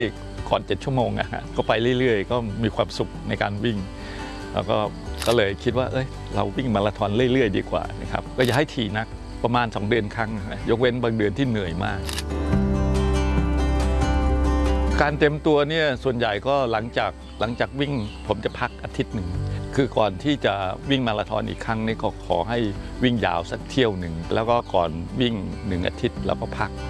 อีกก่อน7 ชั่วโมงอะฮะก็ไปเรื่อยๆก็มีความสุขในการวิ่งแล้วก็เลยคิดว่าเราวิ่งมาราธอนเรื่อยๆดีกว่านะครับก็อย่าให้ถี่นักประมาณ2 เดือนครั้งยกเว้นบางเดือนที่เหนื่อยมากการเตรียมตัวเนี่ยส่วนใหญ่ก็หลังจากวิ่งผมจะพักอาทิตย์หนึ่งคือก่อนที่จะวิ่งมาราธอนอีกครั้งนี่ก็ขอให้วิ่งยาวสักเที่ยวหนึ่งแล้วก็ก่อนวิ่ง1 อาทิตย์แล้วก็พัก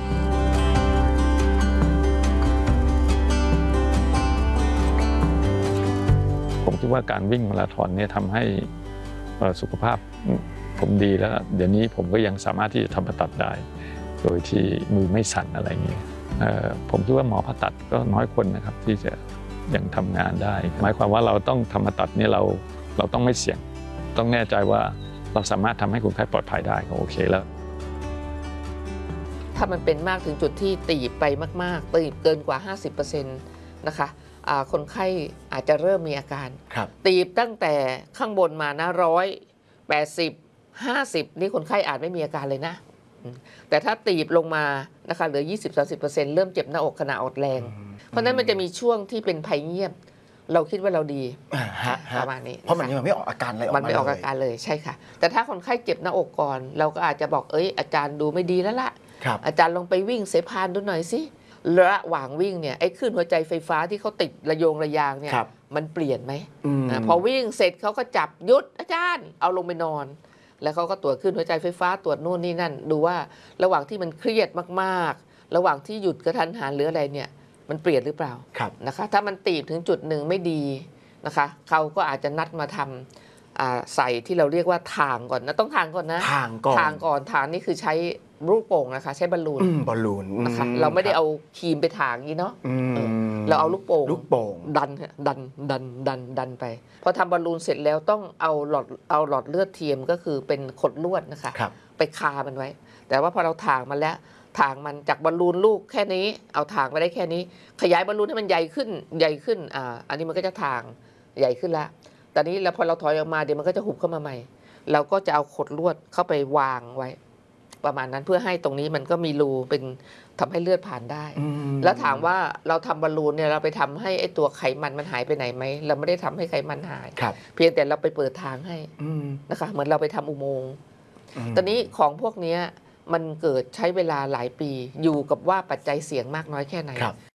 ผมคิดว่าการวิ่งมาราธอนเนี่ยทำให้สุขภาพผมดีแล้วเดี๋ยวนี้ผมก็ยังสามารถที่จะทำผ่าตัดได้โดยที่มือไม่สั่นอะไรอย่างนี้ผมคิดว่าหมอผ่าตัดก็น้อยคนนะครับที่จะยังทำงานได้หมายความว่าเราต้องทำผ่าตัดนี่เราต้องไม่เสี่ยงต้องแน่ใจว่าเราสามารถทำให้คนไข้ปลอดภัยได้ก็โอเคแล้วถ้ามันเป็นมากถึงจุดที่ตีบไปมากๆตีบเกินกว่า 50% นะคะคนไข้อาจจะเริ่มมีอาการตีบตั้งแต่ข้างบนมานะ180 50นี่คนไข้อาจไม่มีอาการเลยนะแต่ถ้าตีบลงมานะคะเหลือ 20-30% เริ่มเจ็บหน้าอกขณะอดแรงเพราะนั้นมันจะมีช่วงที่เป็นภัยเงียบเราคิดว่าเราดีประมาณนี้เพราะมันยังไม่ออกอาการอะไรออกมามันไม่ออกอาการเลยใช่ค่ะแต่ถ้าคนไข้เจ็บหน้าอกก่อนเราก็อาจจะบอกอาจารย์ดูไม่ดีแล้วล่ะอาจารย์ลองไปวิ่งเสพานดูหน่อยสิระหว่างวิ่งเนี่ยไอ้คลื่นหัวใจไฟฟ้าที่เขาติดระโยงระยางเนี่ยมันเปลี่ยนไหมพอวิ่งเสร็จเขาก็จับยุดอาจารย์เอาลงไปนอนแล้วเขาก็ตรวจคลื่นหัวใจไฟฟ้าตรวจโน่นนี่นั่นดูว่าระหว่างที่มันเครียดมากๆระหว่างที่หยุดกระทันหันหรืออะไรเนี่ยมันเปลี่ยนหรือเปล่านะคะถ้ามันตีบถึงจุดหนึ่งไม่ดีนะคะเขาก็อาจจะนัดมาทำใส่ที่เราเรียกว่าทางก่อนนะต้องทางก่อนนะทางก่อนทางนี่คือใช้ลูกโป่งนะคะใช้บอลลูนนะคะเราไม่ได้เอาครีมไปถางนี้เนาะเราเอาลูกโป่งดันไปพอทำบอลลูนเสร็จแล้วต้องเอาหลอดเลือดเทียมก็คือเป็นขดลวดนะคะไปคามันไว้แต่ว่าพอเราถางมันแล้วถางมันจากบอลลูนลูกแค่นี้เอาถางไปได้แค่นี้ขยายบอลลูนให้มันใหญ่ขึ้นอันนี้มันก็จะถางใหญ่ขึ้นแล้วตอนนี้แล้วพอเราถอยออกมาเดี๋ยวมันก็จะหุบเข้ามาใหม่เราก็จะเอาขดลวดเข้าไปวางไว้ประมาณนั้นเพื่อให้ตรงนี้มันก็มีรูเป็นทำให้เลือดผ่านได้แล้วถามว่าเราทำบอลลูนเนี่ยเราไปทำให้ไอ้ตัวไขมันมันหายไปไหนไหมเราไม่ได้ทำให้ไขมันหายเพียงแต่เราไปเปิดทางให้นะคะเหมือนเราไปทำอุโมงค์ตอนนี้ของพวกนี้มันเกิดใช้เวลาหลายปีอยู่กับว่าปัจจัยเสี่ยงมากน้อยแค่ไหน